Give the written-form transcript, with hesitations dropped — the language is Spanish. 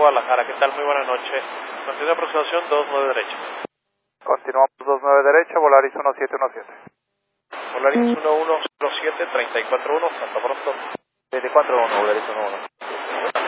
Guadalajara. ¿Qué tal? Muy buenas noches. Mantiene aproximación 29 derecha. Continuamos 29 derecha, Volaris 1717. Volaris 1107, 341, hasta pronto. 741, Volaris 11.